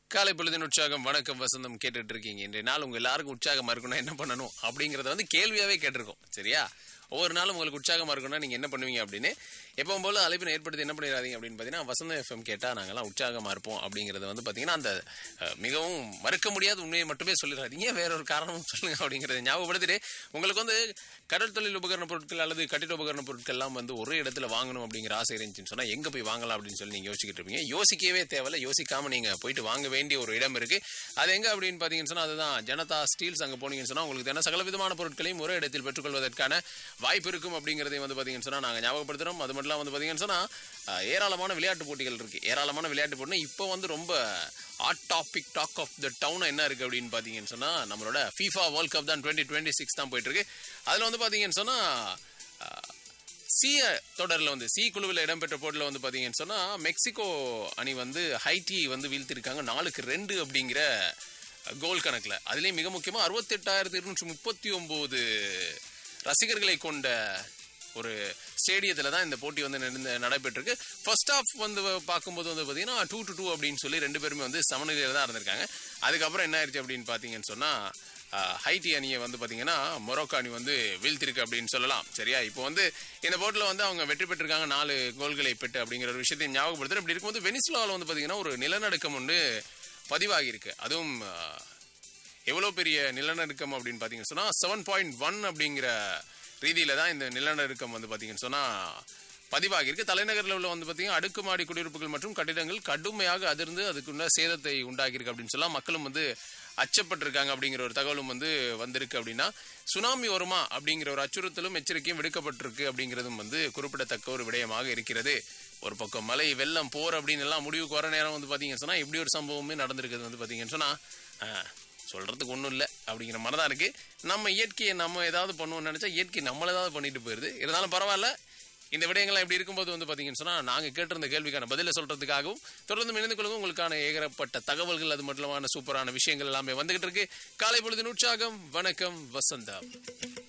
காலை பொழுதின் உற்சாகம் வணக்கம் வசந்தம் கேட்டுட்டு இருக்கீங்க. இன்றைய நாள் உங்க எல்லாருக்கும் உற்சாகமா இருக்கணும், என்ன பண்ணணும் அப்படிங்கறத கேள்வியாவே கேட்டிருக்கோம். சரியா? ஒவ்வொரு நாளும் உங்களுக்கு உற்சாகமா இருக்கணும்னா நீங்க என்ன பண்ணுவீங்க அப்படின்னு எப்பவும் போல அழைப்பினை ஏற்படுத்தி என்ன பண்ணிடாதீங்க அப்படின்னு பாத்தீங்கன்னா, வசந்த எஃப்எம் கேட்டா நாங்கெல்லாம் உற்சாகமா இருப்போம் அப்படிங்கறது பாத்தீங்கன்னா அந்த மிகவும் மறுக்க முடியாத உண்மையை மட்டுமே சொல்லிடாதீங்க, வேற ஒரு காரணமும் சொல்லுங்க அப்படிங்கறத ஞாபகப்படுத்திட்டு, உங்களுக்கு கடல் தொழில் உபகரண பொருட்கள் அல்லது கட்டிட உபகரண பொருட்கள் எல்லாம் ஒரே இடத்துல வாங்கணும் அப்படிங்கிற ஆசை இருந்துச்சுன்னு சொன்னா எங்க போய் வாங்கலாம் அப்படின்னு சொல்லி நீங்க யோசிச்சுட்டு இருப்பீங்க. யோசிக்கவே தேவையில்ல, யோசிக்காம நீங்க போயிட்டு வாங்க வேண்டிய ஒரு இடம் இருக்கு. அது எங்க அப்படின்னு பாத்தீங்கன்னு சொன்னா அதுதான் ஜனதா ஸ்டீல்ஸ். அங்க போனீங்கன்னு சொன்னா உங்களுக்கு தேவையான சகல விதமான பொருட்களையும் ஒரே இடத்தில் பெற்றுக்கொள்வதற்கான வாய்ப்பு இருக்கும் அப்படிங்கறதையும் பாத்தீங்கன்னு சொன்னா நாங்க ஞாபகப்படுத்துறோம். அது மட்டும் பாத்தீங்கன்னு சொன்னா ஏராளமான விளையாட்டு போட்டிகள் இருக்கு. ஏராளமான விளையாட்டு போட்டி இப்போ ரொம்ப hot topic, talk of the down என்ன இருக்கு அப்படின்னு பாத்தீங்கன்னு சொன்னா நம்மளோட FIFA வேர்ல்ட் கப் தான் 2026 தான் போயிட்டு இருக்கு. அதுல பாத்தீங்கன்னு சொன்னா சி தொடர்ல சி குழுவில் இடம்பெற்ற போட்டியில் பாத்தீங்கன்னு சொன்னா மெக்சிகோ அணி ஹைட்டி வீழ்த்திருக்காங்க 4-2 அப்படிங்கிற கோல் கணக்குல. அதுலயும் மிக முக்கியமா 68,239 ரசிகர்களை கொண்ட ஒரு ஸ்டேடியத்துல தான் இந்த போட்டி நடைபெற்றிருக்கு. ஃபர்ஸ்ட் ஹாஃப் பார்க்கும்போது பாத்தீங்கன்னா 2-2 அப்படின்னு சொல்லி ரெண்டு பேருமே சமநிலையில தான் இருந்திருக்காங்க. அதுக்கப்புறம் என்ன ஆயிடுச்சு அப்படின்னு பாத்தீங்கன்னு சொன்னா ஹைட்டி அணியை பாத்தீங்கன்னா மொரோக்கோ அணி வீழ்த்திருக்கு அப்படின்னு சொல்லலாம். சரியா? இப்போ இந்த போட்டில அவங்க வெற்றி பெற்றிருக்காங்க 4 கோல்களை பெற்று அப்படிங்கிற ஒரு விஷயத்தை ஞாபகப்படுத்துறேன். இப்படி இருக்கும்போது வெனிசுலாவில் பாத்தீங்கன்னா ஒரு நிலநடுக்கம் பதிவாகி இருக்கு. அதுவும் எவ்வளவு பெரிய நிலநடுக்கம் அப்படின்னு பாத்தீங்கன்னு சொன்னா 7.1 அப்படிங்கிற ரீதியில தான் இந்த நிலநடுக்கம் பாத்தீங்கன்னு சொன்னா பதிவாகி இருக்கு. தலைநகரில் உள்ள பாத்தீங்கன்னா அடுக்குமாடி குடியிருப்புகள் மற்றும் கட்டிடங்கள் கடுமையாக அதிர்ந்து அதுக்குள்ள சேதத்தை உண்டாக்கி இருக்கு அப்படின்னு சொல்லலாம். மக்களும் அச்சப்பட்டிருக்காங்க அப்படிங்கிற ஒரு தகவலும் வந்திருக்கு. அப்படின்னா சுனாமி வருமா அப்படிங்கிற ஒரு அச்சுறுத்தலும் எச்சரிக்கையும் விடுக்கப்பட்டிருக்கு அப்படிங்கிறதும் குறிப்பிடத்தக்க ஒரு விடயமாக இருக்கிறது. ஒரு பக்கம் மழை வெள்ளம் போர் அப்படின்னு எல்லாம் முடிவுக்கு வர நேரம் பாத்தீங்கன்னு சொன்னா இப்படி ஒரு சம்பவமே நடந்திருக்குது பாத்தீங்கன்னு சொன்னா சொல்றதுக்கு ஒன்றும் இல்லை அப்படிங்கிற மாதிரி தான் இருக்கு. நம்ம இயற்கையை நம்ம ஏதாவது பண்ணுவோம்னு நினைச்சா இயற்கை நம்மள ஏதாவது பண்ணிட்டு போயிருது. இருந்தாலும் பரவாயில்ல. இந்த விடயங்கள்லாம் எப்படி இருக்கும்போது பாத்தீங்கன்னு சொன்னா நாங்க கேட்டிருந்த கேள்விக்கான பதிலை சொல்றதுக்காகவும் தொடர்ந்து இணைந்து கொள்ளுங்க. உங்களுக்கான ஏகப்பட்ட தகவல்கள் அது மட்டுமான சூப்பரான விஷயங்கள் எல்லாமே வந்துகிட்டு இருக்கு. காலை பொழுதின் உற்சாகம் வணக்கம் வசந்தம்.